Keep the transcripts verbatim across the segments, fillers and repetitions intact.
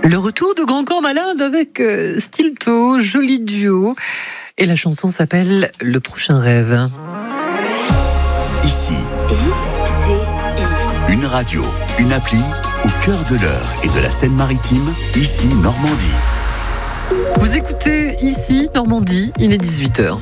Le retour de Grand Corps Malade avec euh, Stilto, joli duo. Et la chanson s'appelle Le prochain rêve. Ici, I C I. une radio, une appli au cœur de l'Eure et de la Seine-Maritime, ici Normandie. Vous écoutez ici Normandie, il est dix-huit heures.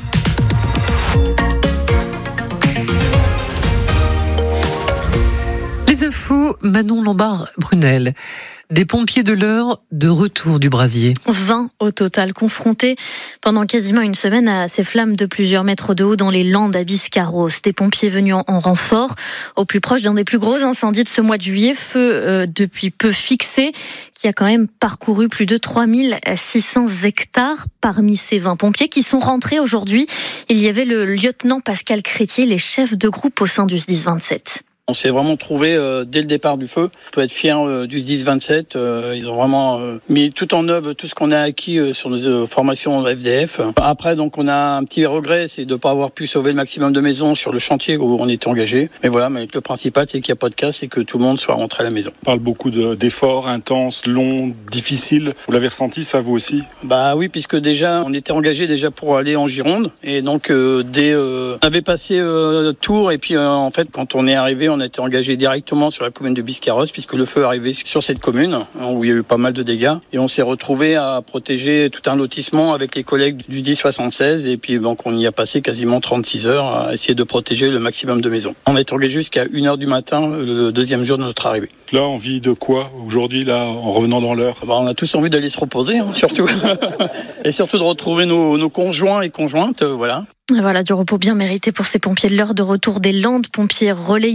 Les infos, Manon Lombard-Brunel. Des pompiers de l'Eure de retour du brasier. vingt au total confrontés pendant quasiment une semaine à ces flammes de plusieurs mètres de haut dans les Landes à Biscarros. Des pompiers venus en, en renfort au plus proche d'un des plus gros incendies de ce mois de juillet, feu euh, depuis peu fixé, qui a quand même parcouru plus de trois mille six cents hectares. Parmi ces vingt pompiers qui sont rentrés aujourd'hui, il y avait le lieutenant Pascal Crétier, les chefs de groupe au sein du S D I S vingt-sept. On s'est vraiment trouvé euh, dès le départ du feu. On peut être fier euh, du S D I S vingt-sept. Euh, ils ont vraiment euh, mis tout en œuvre tout ce qu'on a acquis euh, sur nos euh, formations F D F. Après, donc, on a un petit regret, c'est de ne pas avoir pu sauver le maximum de maisons sur le chantier où on était engagé. Mais voilà, mais le principal, c'est qu'il n'y a pas de casse et que tout le monde soit rentré à la maison. On parle beaucoup de, d'efforts intenses, longs, difficiles. Vous l'avez ressenti, ça, vous aussi ? Bah oui, puisque déjà, on était engagé déjà pour aller en Gironde. Et donc, euh, dès, euh, on avait passé euh, Tours. Et puis, euh, en fait, quand on est arrivé, on a été engagé directement sur la commune de Biscarros, puisque le feu est arrivé sur cette commune, où il y a eu pas mal de dégâts. Et on s'est retrouvé à protéger tout un lotissement avec les collègues du S D I S soixante-seize. Et puis, donc, on y a passé quasiment trente-six heures à essayer de protéger le maximum de maisons. On a été engagé jusqu'à une heure du matin, le deuxième jour de notre arrivée. Là, envie de quoi aujourd'hui, là, en revenant dans l'Eure ? Bah, on a tous envie d'aller se reposer, hein, surtout. Et surtout de retrouver nos, nos conjoints et conjointes, euh, voilà. Voilà, du repos bien mérité pour ces pompiers de l'Eure de retour des Landes, pompiers relayés.